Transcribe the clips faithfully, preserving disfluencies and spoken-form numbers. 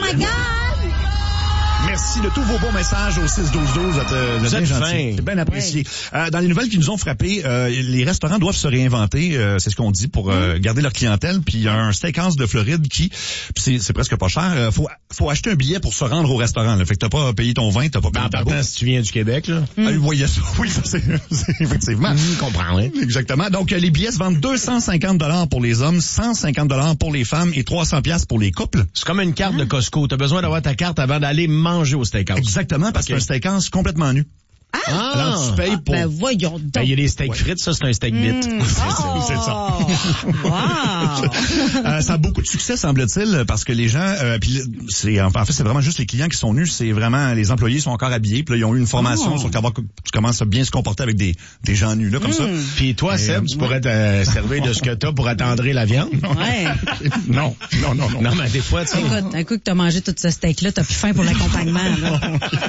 my God! Merci de tous vos bons messages au six douze douze. Vous êtes, euh, vous êtes bien gentils. C'est bien apprécié. Oui. Euh, dans les nouvelles qui nous ont frappé, euh, les restaurants doivent se réinventer. Euh, c'est ce qu'on dit pour euh, mmh. garder leur clientèle. Puis il y a un steakhouse de Floride qui, c'est, c'est presque pas cher. Euh, faut, faut acheter un billet pour se rendre au restaurant. Là. Fait que t'as pas payé ton vin, t'as pas payé ta bouffe. Si tu viens du Québec, là. Mmh. Ah, vous voyez ça. Oui, ça c'est, c'est effectivement. Mmh, comprends, oui. Exactement. Donc les billets se vendent deux cent cinquante dollars pour les hommes, cent cinquante dollars pour les femmes et trois cents dollars pour les couples. C'est comme une carte ah. de Costco. T'as besoin d'avoir ta carte avant d'aller manger au steakhouse. Exactement, parce okay. que c'est un steakhouse complètement nu. Ah! Alors, tu payes pour... Ben, voyons donc. Ben, il y a des steaks ouais. frites, ça, c'est un steak bit. Mmh. Oh! C'est ça. Wow! euh, ça a beaucoup de succès, semble-t-il, parce que les gens, euh, puis c'est, en fait, c'est vraiment juste les clients qui sont nus, c'est vraiment, les employés sont encore habillés, puis là, ils ont eu une formation oh. sur comment tu commences à bien se comporter avec des, des gens nus, là, comme mmh. ça. Puis toi, Et, Seb, tu ouais. pourrais te euh, servir de ce que t'as pour attendrir la viande? Ouais. non, non, non, non. Non, mais des fois, tu sais. Écoute, un coup que t'as mangé tout ce steak-là, t'as plus faim pour l'accompagnement, là.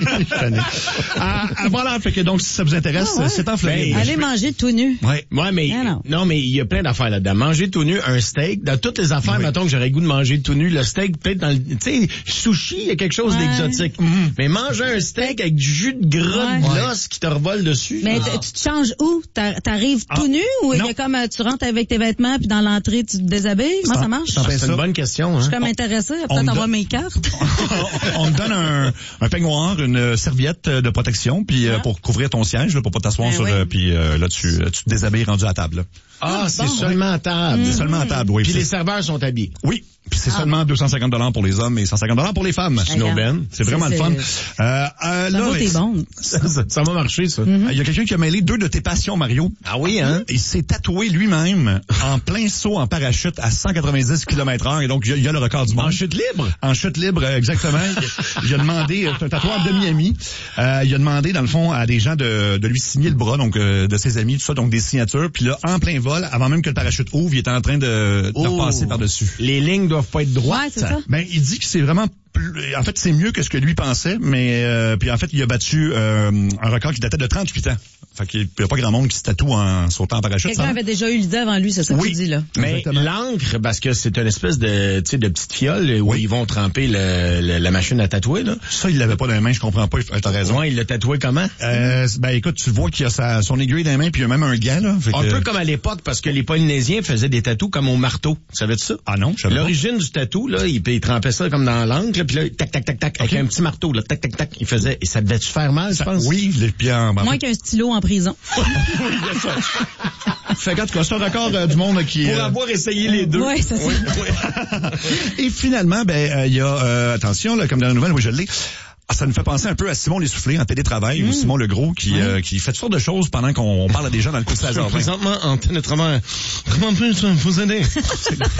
ah, voilà, fait que donc, si ça vous intéresse, ah ouais. c'est en Floride. Allez manger tout nu. Ouais, ouais, mais ah non. non, mais il y a plein d'affaires là-dedans. Manger tout nu, un steak, dans toutes les affaires, oui. mettons que j'aurais le goût de manger tout nu, le steak peut-être dans le, tu sais, sushi, il y a quelque chose ouais. d'exotique. Mm-hmm. Mais manger un steak avec du jus de gras ouais. de l'os qui te revole dessus. Mais ah. tu te changes où? T'arrives ah. tout nu ou il y a comme tu rentres avec tes vêtements puis dans l'entrée tu te déshabilles? Moi ça marche. Ah, c'est une bonne question. Hein? Je suis comme intéressée à peut-être avoir mes cartes. On te donne un, un peignoir, une serviette de protection puis ah. pour couvrir ton siège là, pour pas t'asseoir ben sur oui. euh, puis euh, là tu tu te déshabilles rendu à table. Là. Ah, ah c'est bon, seulement à table. C'est seulement à table, oui. Puis les serveurs sont habillés. Oui. Puis c'est ah. seulement deux cent cinquante dollars pour les hommes et cent cinquante dollars pour les femmes. Snowben. C'est vraiment c'est, le fun. Euh, euh, là, t'es bon. Ça, ça, ça va marcher, ça. Mm-hmm. Il y a quelqu'un qui a mêlé deux de tes passions, Mario. Ah oui, hein? Il s'est tatoué lui-même en plein saut en parachute à cent quatre-vingt-dix kilomètres heure et donc il y, a, il y a le record du monde. En chute libre? En chute libre, exactement. Il a demandé, c'est un tatouage de Miami. Euh, il a demandé, dans le fond, à des gens de, de lui signer le bras, donc euh, de ses amis, tout ça, donc des signatures. Puis là, en plein vol, avant même que le parachute ouvre, il était en train de, oh. de passer par-dessus. Les lignes doivent pas être droites. Ouais, c'est ça. Ben, il dit que c'est vraiment plus, en fait, c'est mieux que ce que lui pensait, mais euh, puis en fait, il a battu euh, un record qui datait de trente-huit ans. Fait qu'il n'y a pas grand monde qui se tatoue en sautant en parachute. Quelqu'un ça, avait déjà eu l'idée avant lui, c'est ça oui. que tu dis, là. Mais exactement. L'encre, parce que c'est une espèce de, tu sais, de petite fiole où oui. ils vont tremper le, le, la machine à tatouer, là. Ça, il l'avait pas dans les mains, je comprends pas, t'as raison. Ouais, il l'a tatoué comment? Euh, ben, écoute, tu vois qu'il a sa, son aiguille dans les mains puis il y a même un gant, là. Fait un que... peu comme à l'époque, parce que les Polynésiens faisaient des tatous comme au marteau. Savais-tu ça? Ah non, je savais pas. L'origine du tatou, là, il, il trempait ça comme dans l'encre, puis là, tac, tac, tac, tac, okay. avec un petit marteau, là, tac, tac, tac, il faisait, et ça devait-tu faire mal, je pense? Oui, les pieds en bas. Moins qu'un stylo en prison. Oui, bien sûr. Fait qu'en tout cas, c'est un record euh, du monde qui... Pour euh... avoir essayé les deux. Oui, c'est ça. Oui, oui. Et finalement, ben, il euh, y a, euh, attention, là, comme dans la nouvelle, oui, je l'ai. Ah, ça nous fait penser un peu à Simon L'Essoufflé en télétravail, mmh. ou Simon Legros qui, mmh. euh, qui fait toutes sortes de choses pendant qu'on parle à des gens dans le coup de seize heures vingt. Présentement, en télétravail, comment puis-je vous aider?